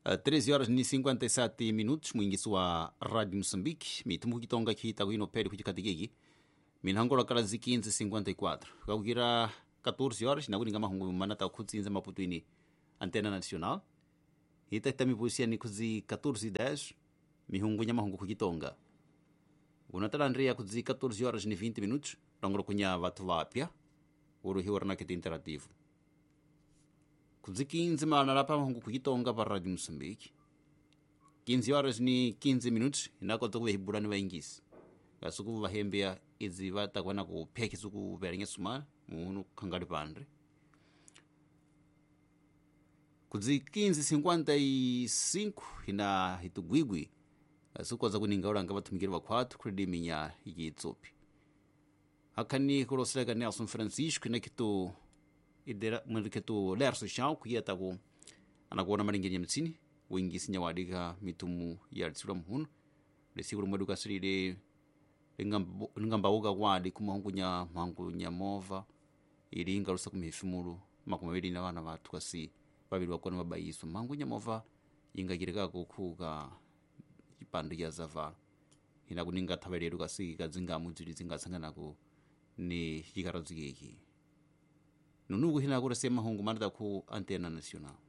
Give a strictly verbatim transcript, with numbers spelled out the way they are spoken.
treze horas ni cinquenta e sete minutos mwingisi wa Radio Moçambique mitumbu kitonga kita kuino peri kuchikatikiki minhangola kala zi quinze e cinquenta e quatro kakukira catorze horas na kuninga mahungu manata kutsinza Maputo ini Antena Nacional ita kitamipusia ni kuzi catorze e dez mihungu nya mahungu kukitonga unatala Andrea kuzi catorze horas ni vinte minutos rongoro kunya vatu vapya uruhiwa na kiti interativo kuzi quinze manarapa mahungu kukitonga pa Radio Moçambique quinze horas ni quinze minutos inakota kuvehiburani vaingisi gasuku vahembea izi vatakwana kupya kisuku verenge sumana munu kangari pandre kuzi quinze e cinquenta e cinco ina hitugwigwi gasuku za kuninga uranga batumikira bakwatu kuri minya yitsopi hakani kuroslega Nelson Francisco ina kitu idera mweketu lerso chao kuyeta ku anakuona maringenye mtsini wingi sinya wadika mitumu ya tsura muhunu lesikuru mweduka siride ngamba uga wadi kumahungunya mhangunya mova iringa rusa kumhifimuru makumabiri na bana batu kasi babiri bakona babayiso mhangunya mova ingagireka kukuga ipando ya zava ina kuninga taberero kasi kazinga muzuri zingasangana ku ni yikarazigeki nunugu hina kura sema hongu manada ku Antena Nacional.